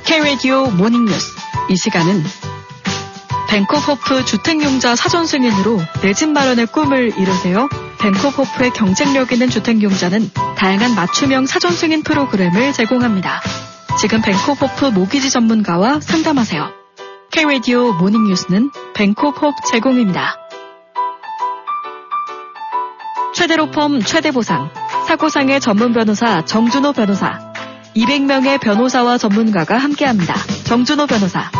K-Radio 모닝뉴스. 이 시간은 벤코호프 주택용자 사전 승인으로 내 집 마련의 꿈을 이루세요. 벤코호프의 경쟁력 있는 주택용자는 다양한 맞춤형 사전 승인 프로그램을 제공합니다. 지금 벤코호프 모기지 전문가와 상담하세요. K-Radio 모닝뉴스는 벤코호프 제공입니다. 최대로 펌 최대 보상. 사고상의 전문 변호사 정준호 변호사. 200명의 변호사와 전문가가 함께합니다. 정준호 변호사.